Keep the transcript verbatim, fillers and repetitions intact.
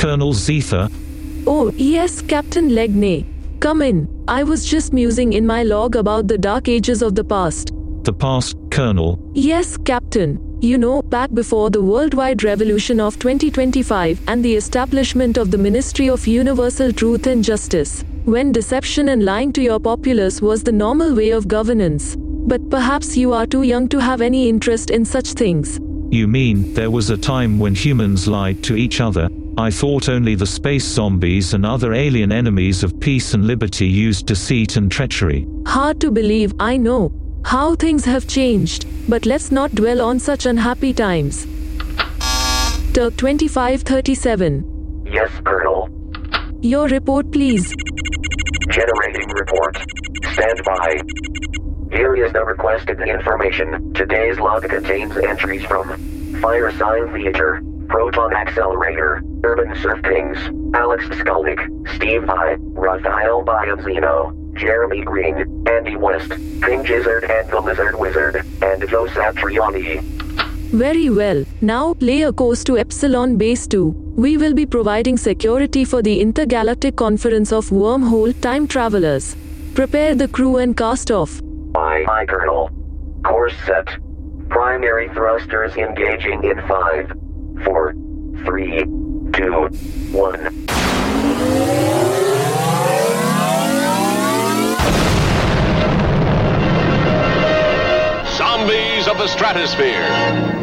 Colonel Zetha. Oh, yes, Captain Legnay. Come in. I was just musing in my log about the dark ages of the past. The past, Colonel? Yes, Captain. You know, back before the worldwide revolution of twenty twenty-five and the establishment of the Ministry of Universal Truth and Justice, when deception and lying to your populace was the normal way of governance. But perhaps you are too young to have any interest in such things. You mean, there was a time when humans lied to each other? I thought only the space zombies and other alien enemies of peace and liberty used deceit and treachery. Hard to believe, I know. How things have changed, but let's not dwell on such unhappy times. Turk twenty-five thirty-seven. Yes, Colonel. Your report, please. Generating report. Stand by. Here is the requested information. Today's log contains entries from Fire Sign Theater, Proton Accelerator, Urban Surf Kings, Alex Skolnick, Steve I, Raphael Bianzino, Jeremy Green, Andy West, King Gizzard and the Lizard Wizard, and Joe Satriani. Very well. Now, lay a course to Epsilon Base two. We will be providing security for the Intergalactic Conference of Wormhole Time Travelers. Prepare the crew and cast off. Aye, aye, Colonel. Course set. Primary thrusters engaging in five, four, three, two, one. Zombies of the stratosphere.